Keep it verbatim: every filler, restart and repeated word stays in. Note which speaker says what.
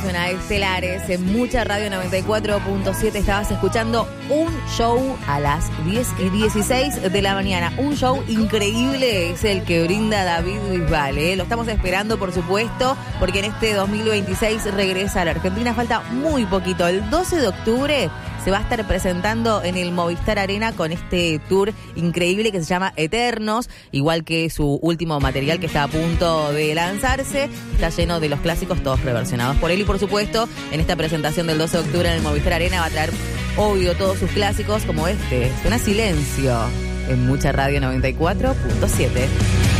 Speaker 1: suena Estelares en Mucha Radio noventa y cuatro punto siete. Estabas escuchando un show a las diez y dieciséis de la mañana. Un show increíble es el que brinda David Bisbal, ¿eh? Lo estamos esperando, por supuesto, porque en este dos mil veintiséis regresa a la Argentina. Falta muy poquito. El doce de octubre se va a estar presentando en el Movistar Arena con este tour increíble que se llama Eternos, igual que su último material que está a punto de lanzarse. Está lleno de los clásicos, todos reversionados por él. Y por supuesto, en esta presentación del doce de octubre en el Movistar Arena va a traer, obvio, todos sus clásicos como este. Suena Silencio en Mucha Radio noventa y cuatro punto siete.